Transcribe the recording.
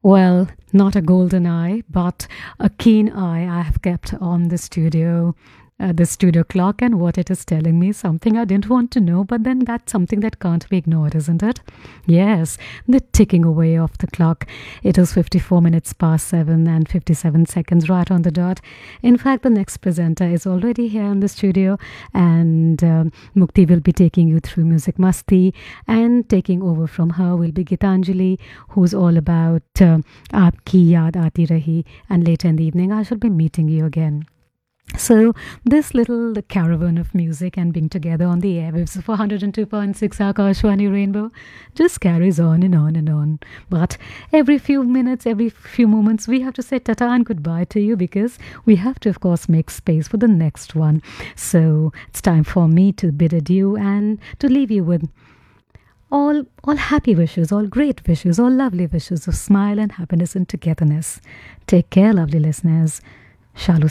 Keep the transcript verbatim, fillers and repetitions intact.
Well, not a golden eye, but a keen eye I have kept on the studio, uh, the studio clock, and what it is telling me. Something I didn't want to know, but then that's something that can't be ignored, isn't it? Yes, the ticking away of the clock. It is fifty-four minutes past seven and fifty-seven seconds right on the dot. In fact, the next presenter is already here in the studio, and um, Mukti will be taking you through Music Masti, and taking over from her will be Gitanjali, who's all about uh, Aapki Yaad Aati Rahi, and later in the evening I shall be meeting you again. So, this little caravan of music and being together on the airwaves of one hundred two point six Akashwani Rainbow just carries on and on and on. But every few minutes, every few moments, we have to say tata and goodbye to you because we have to, of course, make space for the next one. So, it's time for me to bid adieu and to leave you with all all happy wishes, all great wishes, all lovely wishes of smile and happiness and togetherness. Take care, lovely listeners. Shalu